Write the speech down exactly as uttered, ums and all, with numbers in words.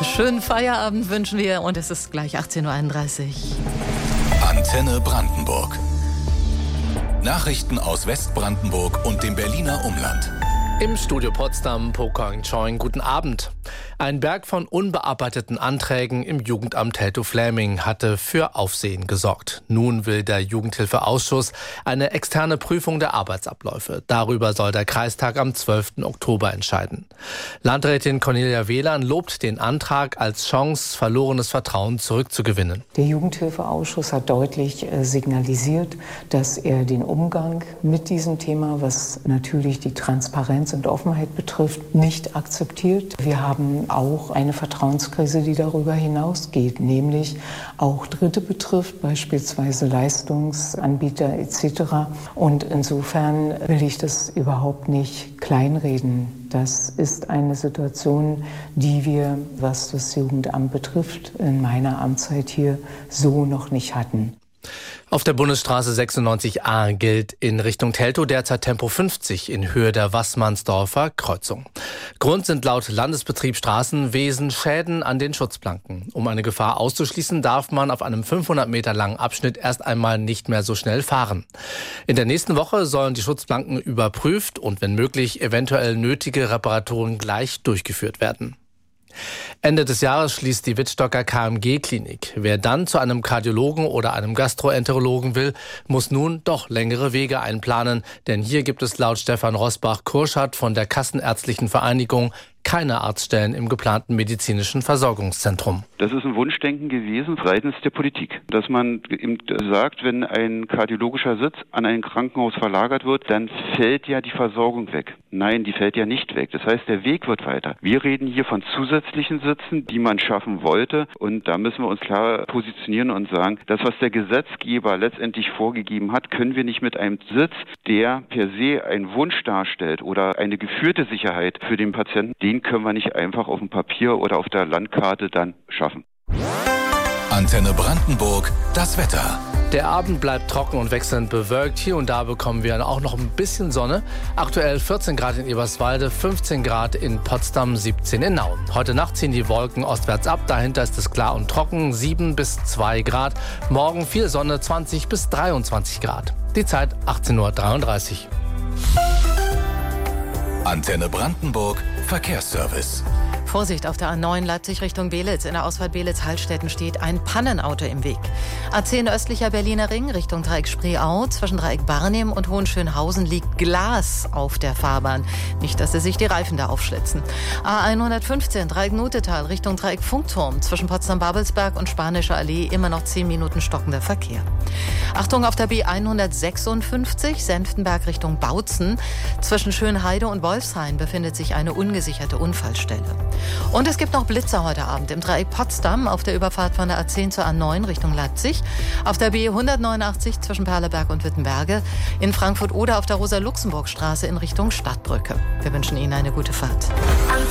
Schönen Feierabend wünschen wir und es ist gleich achtzehn Uhr einunddreißig. Antenne Brandenburg. Nachrichten aus Westbrandenburg und dem Berliner Umland. Im Studio Potsdam, Pokang Choing, guten Abend. Ein Berg von unbearbeiteten Anträgen im Jugendamt Teltow-Fläming hatte für Aufsehen gesorgt. Nun will der Jugendhilfeausschuss eine externe Prüfung der Arbeitsabläufe. Darüber soll der Kreistag am zwölften Oktober entscheiden. Landrätin Cornelia Wehland lobt den Antrag als Chance, verlorenes Vertrauen zurückzugewinnen. Der Jugendhilfeausschuss hat deutlich signalisiert, dass er den Umgang mit diesem Thema, was natürlich die Transparenz und Offenheit betrifft, nicht akzeptiert. Wir haben auch eine Vertrauenskrise, die darüber hinausgeht, nämlich auch Dritte betrifft, beispielsweise Leistungsanbieter et cetera. Und insofern will ich das überhaupt nicht kleinreden. Das ist eine Situation, die wir, was das Jugendamt betrifft, in meiner Amtszeit hier so noch nicht hatten. Auf der Bundesstraße sechsundneunzig a gilt in Richtung Teltow derzeit Tempo fünfzig in Höhe der Wassmannsdorfer Kreuzung. Grund sind laut Landesbetrieb Straßenwesen Schäden an den Schutzplanken. Um eine Gefahr auszuschließen, darf man auf einem fünfhundert Meter langen Abschnitt erst einmal nicht mehr so schnell fahren. In der nächsten Woche sollen die Schutzplanken überprüft und wenn möglich eventuell nötige Reparaturen gleich durchgeführt werden. Ende des Jahres schließt die Wittstocker K M G-Klinik. Wer dann zu einem Kardiologen oder einem Gastroenterologen will, muss nun doch längere Wege einplanen. Denn hier gibt es laut Stefan Rosbach-Kurschat von der Kassenärztlichen Vereinigung keine Arztstellen im geplanten medizinischen Versorgungszentrum. Das ist ein Wunschdenken gewesen seitens der Politik, dass man eben sagt, wenn ein kardiologischer Sitz an ein Krankenhaus verlagert wird, dann fällt ja die Versorgung weg. Nein, die fällt ja nicht weg. Das heißt, der Weg wird weiter. Wir reden hier von zusätzlichen Sitzen, die man schaffen wollte und da müssen wir uns klar positionieren und sagen, das, was der Gesetzgeber letztendlich vorgegeben hat, können wir nicht mit einem Sitz, der per se einen Wunsch darstellt oder eine geführte Sicherheit für den Patienten, den können wir nicht einfach auf dem Papier oder auf der Landkarte dann schaffen. Antenne Brandenburg, das Wetter. Der Abend bleibt trocken und wechselnd bewölkt. Hier und da bekommen wir auch noch ein bisschen Sonne. Aktuell vierzehn Grad in Eberswalde, fünfzehn Grad in Potsdam, siebzehn in Nauen. Heute Nacht ziehen die Wolken ostwärts ab. Dahinter ist es klar und trocken, sieben bis zwei Grad. Morgen viel Sonne, zwanzig bis dreiundzwanzig Grad. Die Zeit achtzehn Uhr dreiunddreißig. Antenne Brandenburg, Verkehrsservice. Vorsicht auf der A neun Leipzig Richtung Belitz. In der Ausfahrt Belitz-Hallstetten steht ein Pannenauto im Weg. A zehn östlicher Berliner Ring Richtung Dreieck Spreeau. Zwischen Dreieck Barnim und Hohenschönhausen liegt Glas auf der Fahrbahn. Nicht, dass sie sich die Reifen da aufschlitzen. A hundertfünfzehn Dreieck Nutetal Richtung Dreieck Funkturm. Zwischen Potsdam-Babelsberg und Spanische Allee immer noch zehn Minuten stockender Verkehr. Achtung auf der B hundertsechsundfünfzig Senftenberg Richtung Bautzen. Zwischen Schönheide und Wolfshain befindet sich eine ungesicherte Unfallstelle. Und es gibt noch Blitzer heute Abend im Dreieck Potsdam auf der Überfahrt von der A zehn zur A neun Richtung Leipzig, auf der B hundertneunundachtzig zwischen Perleberg und Wittenberge, in Frankfurt oder auf der Rosa-Luxemburg-Straße in Richtung Stadtbrücke. Wir wünschen Ihnen eine gute Fahrt.